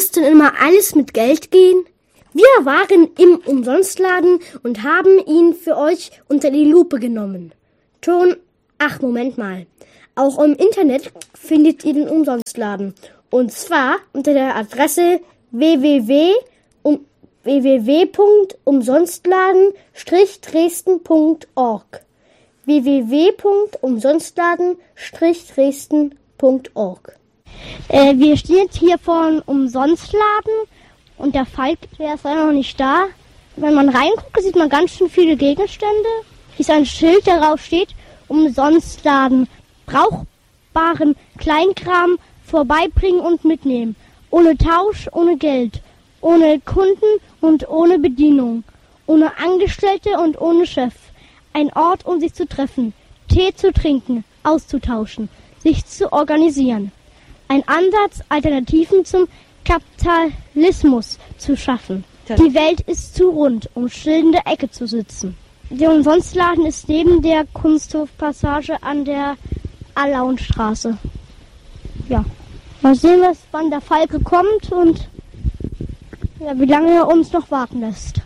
Muss denn immer alles mit Geld gehen? Wir waren im Umsonstladen und haben ihn für euch unter die Lupe genommen. Moment mal. Auch im Internet findet ihr den Umsonstladen. Und zwar unter der Adresse www.umsonstladen-dresden.org www.umsonstladen-dresden.org Wir stehen jetzt hier vor einem Umsonstladen und der Falk, der ist noch nicht da. Wenn man reinguckt, sieht man ganz schön viele Gegenstände. Hier ist ein Schild, darauf steht Umsonstladen. Brauchbaren Kleinkram vorbeibringen und mitnehmen. Ohne Tausch, ohne Geld. Ohne Kunden und ohne Bedienung. Ohne Angestellte und ohne Chef. Ein Ort, um sich zu treffen. Tee zu trinken, auszutauschen, sich zu organisieren. Ein Ansatz, Alternativen zum Kapitalismus zu schaffen. Die Welt ist zu rund, um still in der Ecke zu sitzen. Der Umsonstladen ist neben der Kunsthofpassage an der Alaunstraße. Ja, mal sehen, wann der Falke kommt und ja, wie lange er uns noch warten lässt.